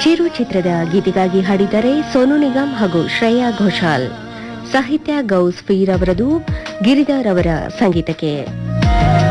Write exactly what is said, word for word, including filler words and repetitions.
ಚಿರು ಚಿತ್ರದ ಗೀತೆಗಾಗಿ ಹಾಡಿದರೆ ಸೋನು ನಿಗಮ್ ಹಾಗೂ ಶ್ರೇಯಾ ಘೋಷಾಲ್. ಸಾಹಿತ್ಯ ಗೌಸ್ ಫೀರ್ ಅವರದು, ಗಿರಿಧರ್ ಅವರ ಸಂಗೀತಕ್ಕೆ.